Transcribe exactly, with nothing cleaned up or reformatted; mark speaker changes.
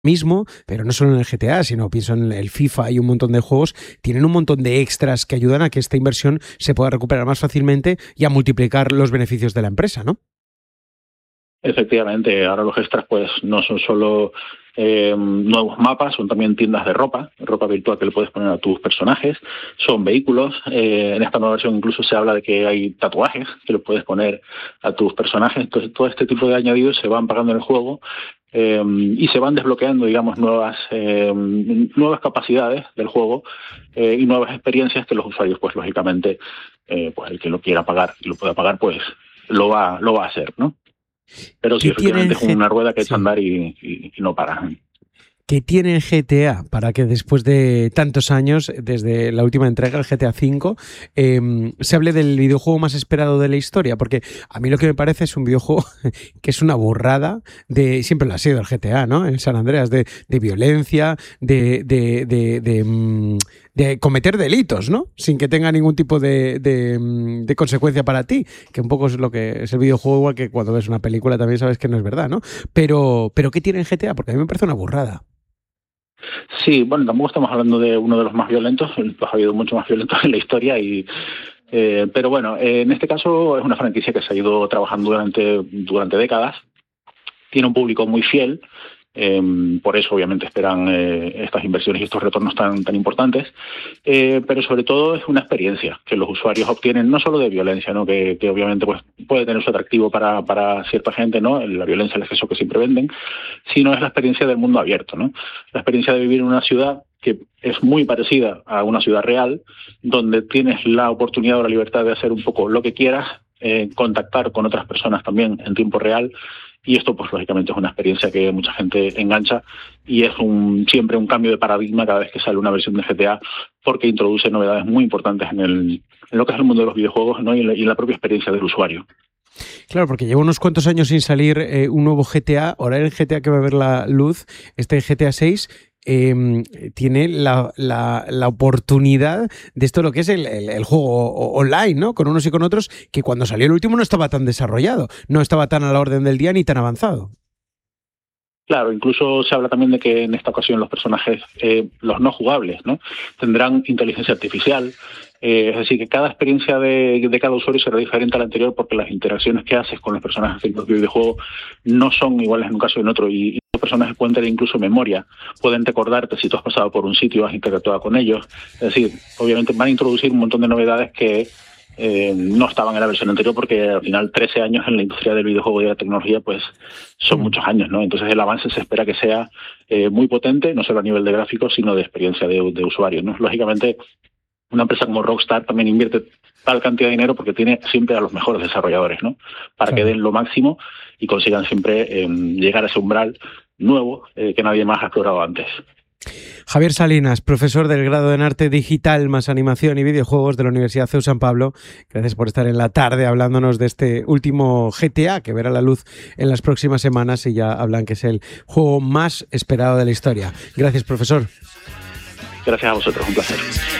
Speaker 1: mismo, pero no solo en el G T A, sino pienso en el FIFA y un montón de juegos, tienen un montón de extras que ayudan a que esta inversión se pueda recuperar más fácilmente y a multiplicar los beneficios de la empresa, ¿no?
Speaker 2: Efectivamente, ahora los extras pues no son solo eh, nuevos mapas, son también tiendas de ropa, ropa virtual que le puedes poner a tus personajes, son vehículos, eh, en esta nueva versión incluso se habla de que hay tatuajes que le puedes poner a tus personajes, entonces todo este tipo de añadidos se van pagando en el juego eh, y se van desbloqueando, digamos, nuevas eh, nuevas capacidades del juego eh, y nuevas experiencias que los usuarios, pues lógicamente, eh, pues el que lo quiera pagar y lo pueda pagar, pues lo va, lo va a hacer, ¿no? Pero sí, efectivamente es una rueda que echa a andar y, y, y no para.
Speaker 1: ¿Qué tiene G T A para que después de tantos años, desde la última entrega, el G T A cinco, eh, se hable del videojuego más esperado de la historia? Porque a mí lo que me parece es un videojuego que es una burrada, de siempre lo ha sido el G T A, ¿no? En San Andreas, de, de violencia, de, de, de, de, de cometer delitos, ¿no? Sin que tenga ningún tipo de, de, de consecuencia para ti, que un poco es lo que es el videojuego, igual que cuando ves una película también sabes que no es verdad, ¿no? Pero, pero ¿qué tiene en G T A? Porque a mí me parece una burrada.
Speaker 2: Sí, bueno, tampoco estamos hablando de uno de los más violentos, ha habido mucho más violentos en la historia, y eh, pero bueno, eh, en este caso es una franquicia que se ha ido trabajando durante, durante décadas, tiene un público muy fiel, eh, por eso obviamente esperan eh, estas inversiones y estos retornos tan, tan importantes, eh, pero sobre todo es una experiencia que los usuarios obtienen, no solo de violencia, ¿no? que, que obviamente pues, puede tener su atractivo para, para cierta gente, ¿no? La violencia, el exceso que siempre venden, sino es la experiencia del mundo abierto, ¿no? La experiencia de vivir en una ciudad que es muy parecida a una ciudad real, donde tienes la oportunidad o la libertad de hacer un poco lo que quieras, eh, contactar con otras personas también en tiempo real. Y esto, pues lógicamente, es una experiencia que mucha gente engancha y es un siempre un cambio de paradigma cada vez que sale una versión de G T A, porque introduce novedades muy importantes en, el, en lo que es el mundo de los videojuegos, ¿no? y, en la, y en la propia experiencia del usuario.
Speaker 1: Claro, porque lleva unos cuantos años sin salir eh, un nuevo G T A. Ahora el G T A que va a ver la luz, este G T A seis, eh, tiene la, la, la oportunidad de esto, lo que es el, el, el juego online, ¿no? Con unos y con otros, que cuando salió el último no estaba tan desarrollado, no estaba tan a la orden del día ni tan avanzado.
Speaker 2: Claro, incluso se habla también de que en esta ocasión los personajes, eh, los no jugables, ¿no? tendrán inteligencia artificial, eh, es decir, que cada experiencia de, de cada usuario será diferente a la anterior, porque las interacciones que haces con los personajes del propio videojuego no son iguales en un caso y en otro, y, y los personajes pueden tener incluso memoria, pueden recordarte si tú has pasado por un sitio, has interactuado con ellos, es decir, obviamente van a introducir un montón de novedades que Eh, no estaban en la versión anterior, porque al final trece años en la industria del videojuego y de la tecnología pues son mm. muchos años, ¿no? Entonces el avance se espera que sea eh, muy potente, no solo a nivel de gráficos, sino de experiencia de, de usuario, ¿no? Lógicamente, una empresa como Rockstar también invierte tal cantidad de dinero porque tiene siempre a los mejores desarrolladores, ¿no? Para sí. que den lo máximo y consigan siempre eh, llegar a ese umbral nuevo eh, que nadie más ha explorado antes.
Speaker 1: Javier Salinas, profesor del grado en Arte Digital más Animación y Videojuegos de la Universidad C E U San Pablo, gracias por estar en la tarde hablándonos de este último G T A que verá la luz en las próximas semanas y ya hablan que es el juego más esperado de la historia. Gracias, profesor.
Speaker 2: Gracias a vosotros, un placer.